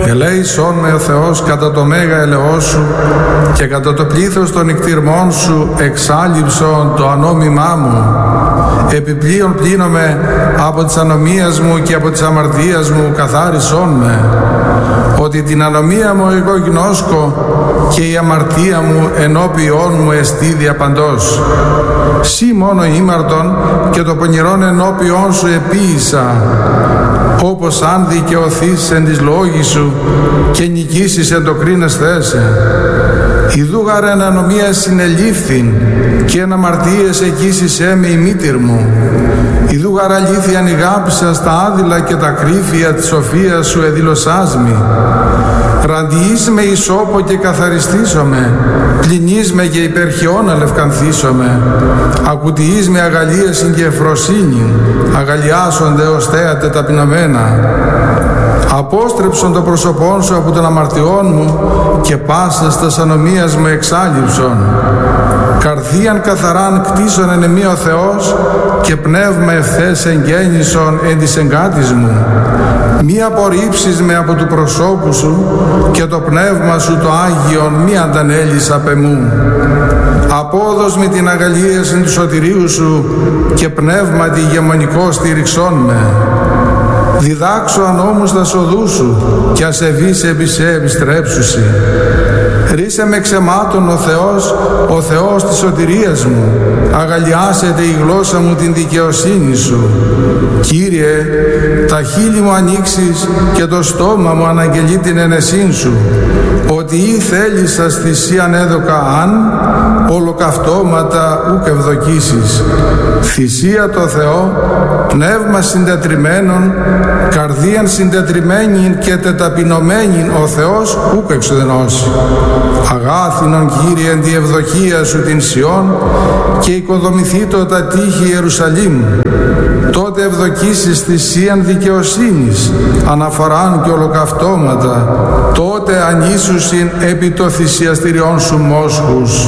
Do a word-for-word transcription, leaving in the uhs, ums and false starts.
Ελέησόν με ο Θεός κατά το μέγα ελεός σου και κατά το πλήθος των νικτυρμών σου εξάλληψον το ανόμημά μου. Επιπλέον πλύνομαι από τις ανομίας μου και από τις αμαρτίας μου καθάρισόν με. Ότι την ανομία μου εγώ γνώσκω και η αμαρτία μου ενώπιόν μου εστί διαπαντός. Σύ μόνο ήμαρτον και το πονηρόν ενώπιόν σου επίησα. Όπως αν δικαιωθείς εν της λόγης σου και νικήσεις εν το κρίνες θέσε. Ιδού γάρα εν ανομία συνελήφθην και εν αμαρτίες εκείσισέ με η μήτηρ μου. Ιδού γάρα αλήθειαν ηγάπησα στα άδειλα και τα κρύφια της σοφίας σου εδήλωσάς μη. Ραντιείς με ισόπο και καθαριστήσομαι, πλυνείς με και υπερχιώνα λευκανθήσομαι. Ακουτιείς με αγαλίαση και ευφροσύνη, αγαλιάσονται ως θέατε ταπεινωμένα. Απόστρεψον το πρόσωπόν σου από των αμαρτιών μου και πάσας τας ανομίας μου εξάλληψον. Καρδίαν καθαράν κτίσον εν εμεί ο Θεός και πνεύμα ευθές εγγέννησον εν της εγκάτης μου. Μη απορρίψεις με από του προσώπου σου και το πνεύμα σου το Άγιον μη αντανέλεις απ' εμού. Απόδος με την αγαλίαση του σωτηρίου σου και πνεύματι ηγεμονικό στήριξόν με. Διδάξω ανώμους τα σοδού σου και ασεβείς επί σε επιστρέψουσι. Ρίσε με ξεμάτων ο Θεός, ο Θεός της σωτηρίας μου. Αγαλιάσετε η γλώσσα μου την δικαιοσύνη σου. Κύριε, τα χείλη μου ανοίξεις και το στόμα μου αναγγελεί την ενεσήν σου. Ότι ή θέλησας θυσίαν έδωκα αν, ολοκαυτώματα ούκ ευδοκίσεις. Θυσία το Θεό, πνεύμα συντετριμένον, καρδίαν συντετριμένην και τεταπεινωμένην ο Θεός ούκ εξουδενώσει. Αγάθινον Κύριε εν τη ευδοκία σου την Σιών και οικοδομηθήτω τα τείχη Ιερουσαλήμ. Τότε ευδοκίσεις θυσίαν δικαιοσύνης, αναφοράν και ολοκαυτώματα. Τότε ανήσουσιν επί το θυσιαστηριών σου μόσχους.